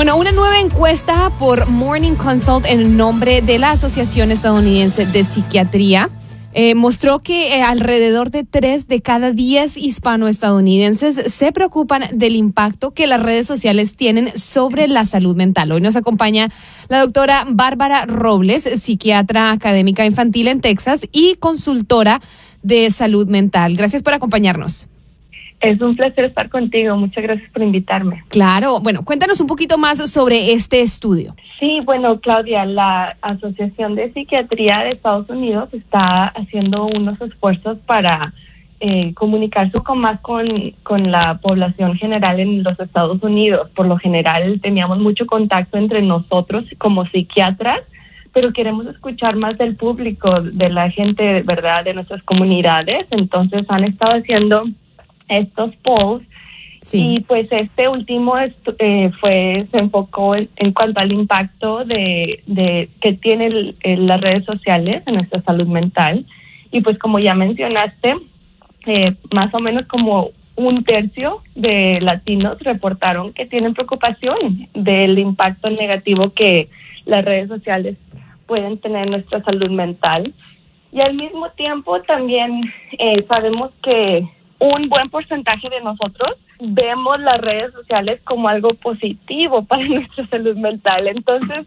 Bueno, una nueva encuesta por Morning Consult en nombre de la Asociación Estadounidense de Psiquiatría mostró que alrededor de 3 de cada 10 hispanoestadounidenses se preocupan del impacto que las redes sociales tienen sobre la salud mental. Hoy nos acompaña la doctora Bárbara Robles, psiquiatra académica infantil en Texas y consultora de salud mental. Gracias por acompañarnos. Es un placer estar contigo. Muchas gracias por invitarme. Claro. Bueno, cuéntanos un poquito más sobre este estudio. Sí, bueno, Claudia, la Asociación de Psiquiatría de Estados Unidos está haciendo unos esfuerzos para comunicarse un poco más con la población general en los Estados Unidos. Por lo general teníamos mucho contacto entre nosotros como psiquiatras, pero queremos escuchar más del público, de la gente, ¿verdad?, de nuestras comunidades. Entonces han estado haciendo estos polls. Sí. Y pues este último se enfocó en cuanto al impacto de que tienen las redes sociales en nuestra salud mental. Y pues como ya mencionaste, más o menos como 1/3 de latinos reportaron que tienen preocupación del impacto negativo que las redes sociales pueden tener en nuestra salud mental. Y al mismo tiempo también sabemos que un buen porcentaje de nosotros vemos las redes sociales como algo positivo para nuestra salud mental. Entonces,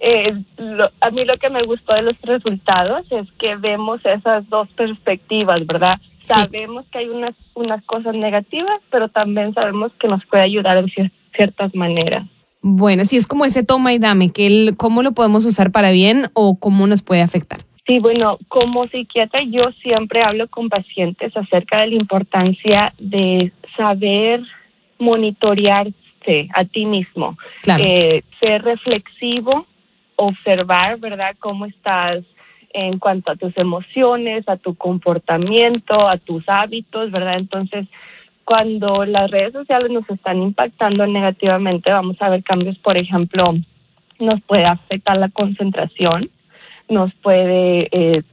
a mí lo que me gustó de los resultados es que vemos esas dos perspectivas, ¿verdad? Sí. Sabemos que hay unas cosas negativas, pero también sabemos que nos puede ayudar de ciertas maneras. Bueno, sí, es como ese toma y dame, que cómo lo podemos usar para bien o cómo nos puede afectar. Sí, bueno, como psiquiatra yo siempre hablo con pacientes acerca de la importancia de saber monitorearse a ti mismo. Claro. Ser reflexivo, observar, ¿verdad?, cómo estás en cuanto a tus emociones, a tu comportamiento, a tus hábitos, ¿verdad? Entonces, cuando las redes sociales nos están impactando negativamente, vamos a ver cambios. Por ejemplo, nos puede afectar la concentración, nos puede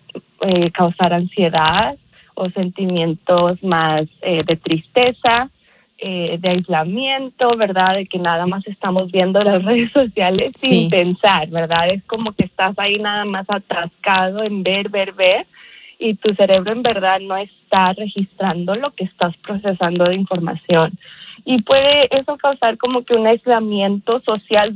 causar ansiedad o sentimientos más de tristeza, de aislamiento, ¿verdad? De que nada más estamos viendo las redes sociales sin pensar, ¿verdad? Es como que estás ahí nada más atascado en ver, y tu cerebro en verdad no está registrando lo que estás procesando de información. Y puede eso causar como que un aislamiento social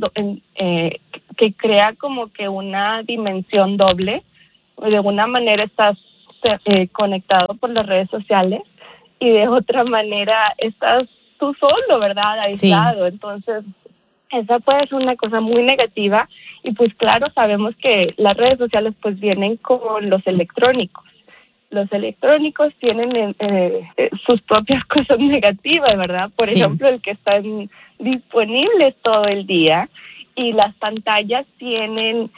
que crea como que una dimensión doble. De una manera estás conectado por las redes sociales y de otra manera estás tú solo, ¿verdad?, aislado. Sí. Entonces, esa puede ser una cosa muy negativa. Y pues claro, sabemos que las redes sociales pues vienen con los electrónicos. Los electrónicos tienen sus propias cosas negativas, ¿verdad? Por ejemplo, el que están disponibles todo el día, y las pantallas tienen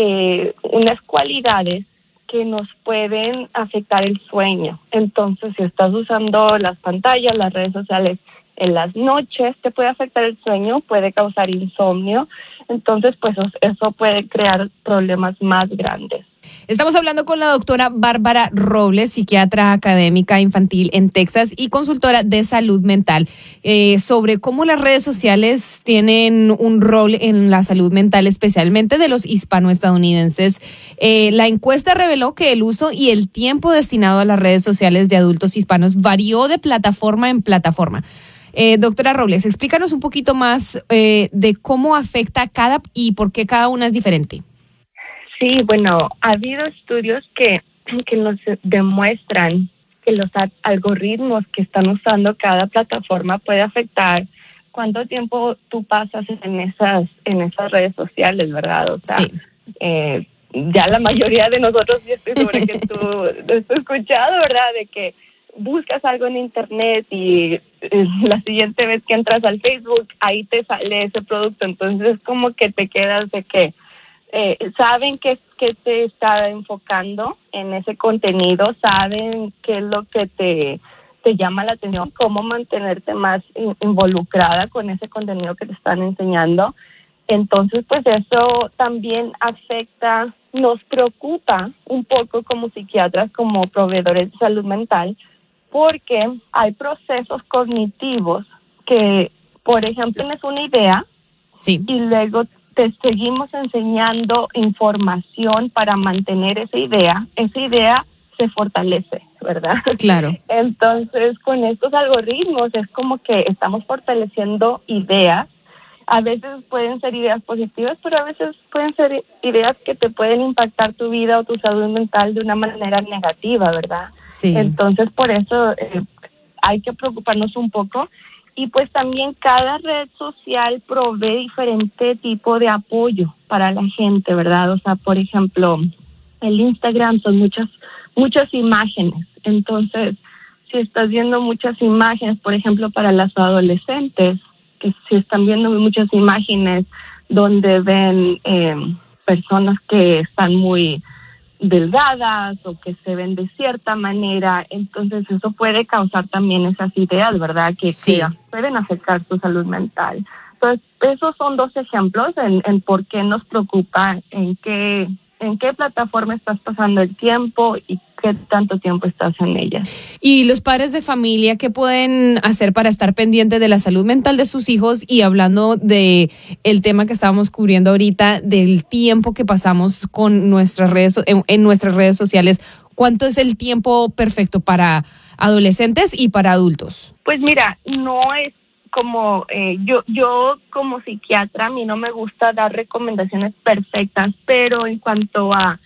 unas cualidades que nos pueden afectar el sueño. Entonces, si estás usando las pantallas, las redes sociales en las noches, te puede afectar el sueño, puede causar insomnio. Entonces, pues eso puede crear problemas más grandes. Estamos hablando con la doctora Bárbara Robles, psiquiatra académica infantil en Texas y consultora de salud mental, sobre cómo las redes sociales tienen un rol en la salud mental, especialmente de los hispanoestadounidenses. La encuesta reveló que el uso y el tiempo destinado a las redes sociales de adultos hispanos varió de plataforma en plataforma. Doctora Robles, explícanos un poquito más de cómo afecta cada y por qué cada una es diferente. Sí, bueno, ha habido estudios que nos demuestran que los algoritmos que están usando cada plataforma puede afectar cuánto tiempo tú pasas en esas redes sociales, ¿verdad? O sea, ya la mayoría de nosotros, yo estoy segura que tú has escuchado, ¿verdad?, de que buscas algo en internet y la siguiente vez que entras al Facebook, ahí te sale ese producto. Entonces, como que te quedas de que saben que te está enfocando en ese contenido, saben qué es lo que te llama la atención, cómo mantenerte más involucrada con ese contenido que te están enseñando. Entonces, pues eso también afecta, nos preocupa un poco como psiquiatras, como proveedores de salud mental, porque hay procesos cognitivos que, por ejemplo, tienes una idea Sí. Y luego te seguimos enseñando información para mantener esa idea se fortalece, ¿verdad? Claro. Entonces, con estos algoritmos es como que estamos fortaleciendo ideas. A veces pueden ser ideas positivas, pero a veces pueden ser ideas que te pueden impactar tu vida o tu salud mental de una manera negativa, ¿verdad? Sí. Entonces, por eso hay que preocuparnos un poco. Y pues también cada red social provee diferente tipo de apoyo para la gente, ¿verdad? O sea, por ejemplo, el Instagram son muchas imágenes. Entonces, si estás viendo muchas imágenes, por ejemplo, para las adolescentes, que si están viendo muchas imágenes donde ven personas que están muy delgadas o que se ven de cierta manera, entonces eso puede causar también esas ideas, ¿verdad? Que pueden afectar tu salud mental. Entonces, esos son 2 ejemplos en por qué nos preocupa, en qué plataforma estás pasando el tiempo y qué tanto tiempo estás en ella. Y los padres de familia, ¿qué pueden hacer para estar pendientes de la salud mental de sus hijos? Y hablando de el tema que estábamos cubriendo ahorita, del tiempo que pasamos con nuestras redes en nuestras redes sociales, ¿cuánto es el tiempo perfecto para adolescentes y para adultos? Pues mira, no es como yo como psiquiatra, a mí no me gusta dar recomendaciones perfectas, pero en cuanto a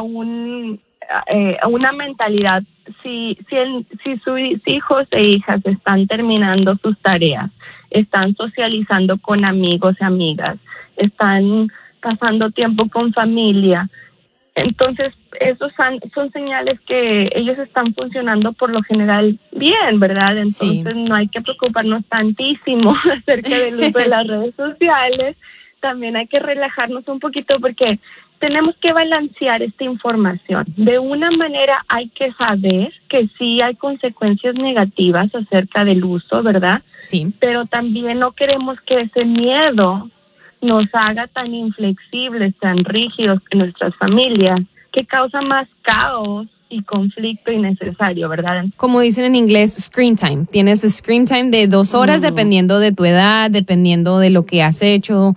una mentalidad, si sus hijos e hijas están terminando sus tareas, están socializando con amigos y amigas, están pasando tiempo con familia, entonces esos son señales que ellos están funcionando por lo general bien, ¿verdad? Entonces no hay que preocuparnos tantísimo acerca del uso de las redes sociales. También hay que relajarnos un poquito porque tenemos que balancear esta información. De una manera hay que saber que sí hay consecuencias negativas acerca del uso, ¿verdad? Sí. Pero también no queremos que ese miedo nos haga tan inflexibles, tan rígidos en nuestras familias, que causa más caos y conflicto innecesario, ¿verdad? Como dicen en inglés, screen time. Tienes screen time de 2 horas dependiendo de tu edad, dependiendo de lo que has hecho,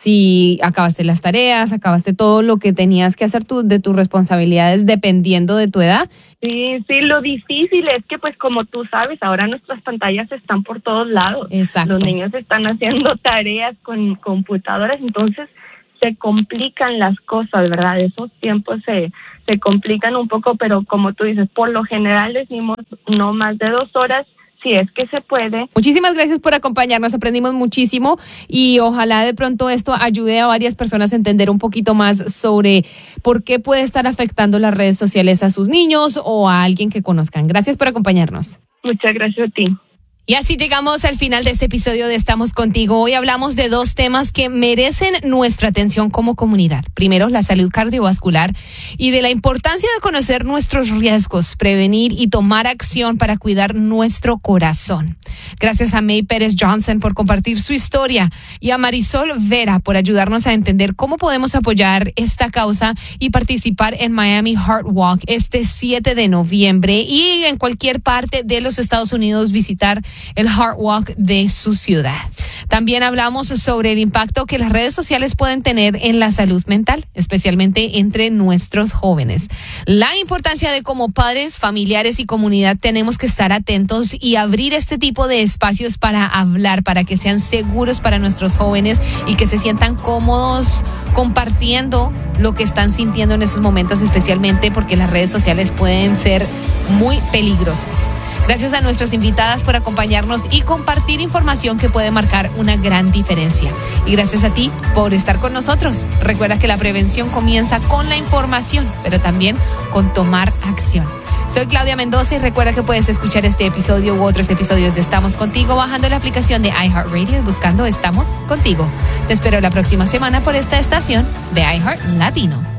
si acabaste las tareas, acabaste todo lo que tenías que hacer de tus responsabilidades dependiendo de tu edad. Sí, lo difícil es que, pues, como tú sabes, ahora nuestras pantallas están por todos lados. Exacto. Los niños están haciendo tareas con computadoras, entonces se complican las cosas, ¿verdad? Esos tiempos se complican un poco, pero como tú dices, por lo general decimos no más de 2 horas, si es que se puede. Muchísimas gracias por acompañarnos, aprendimos muchísimo y ojalá de pronto esto ayude a varias personas a entender un poquito más sobre por qué puede estar afectando las redes sociales a sus niños o a alguien que conozcan. Gracias por acompañarnos. Muchas gracias a ti. Y así llegamos al final de este episodio de Estamos Contigo. Hoy hablamos de 2 temas que merecen nuestra atención como comunidad. Primero, la salud cardiovascular y de la importancia de conocer nuestros riesgos, prevenir y tomar acción para cuidar nuestro corazón. Gracias a May Pérez Johnson por compartir su historia y a Marisol Vera por ayudarnos a entender cómo podemos apoyar esta causa y participar en Miami Heart Walk este 7 de noviembre y en cualquier parte de los Estados Unidos visitar el Heart Walk de su ciudad. También hablamos sobre el impacto que las redes sociales pueden tener en la salud mental, especialmente entre nuestros jóvenes. La importancia de como padres, familiares y comunidad tenemos que estar atentos y abrir este tipo de espacios para hablar, para que sean seguros para nuestros jóvenes y que se sientan cómodos compartiendo lo que están sintiendo en esos momentos, especialmente porque las redes sociales pueden ser muy peligrosas. Gracias a nuestras invitadas por acompañarnos y compartir información que puede marcar una gran diferencia. Y gracias a ti por estar con nosotros. Recuerda que la prevención comienza con la información, pero también con tomar acción. Soy Claudia Mendoza y recuerda que puedes escuchar este episodio u otros episodios de Estamos Contigo bajando la aplicación de iHeartRadio y buscando Estamos Contigo. Te espero la próxima semana por esta estación de iHeart Latino.